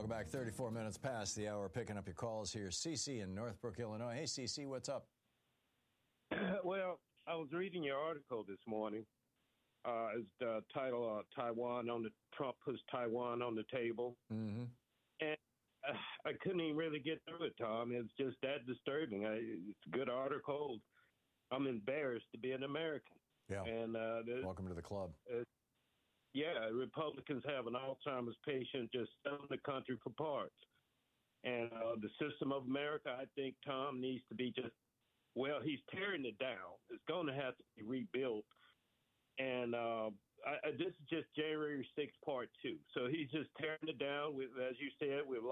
Welcome back. 34 minutes past the hour. Picking up your calls here. Cece in Northbrook, Illinois. Hey, Cece, what's up? Well, I was reading your article this morning. It's the title, Trump puts Taiwan on the table. Mm-hmm. And I couldn't even really get through it, Tom. It's just that disturbing. It's a good article. I'm embarrassed to be an American. Yeah. And welcome to the club. Republicans have an Alzheimer's patient just selling the country for parts. And the system of America, I think, Tom, needs to be he's tearing it down. It's going to have to be rebuilt. And this is just January 6th, part 2. So he's just tearing it down, as you said, with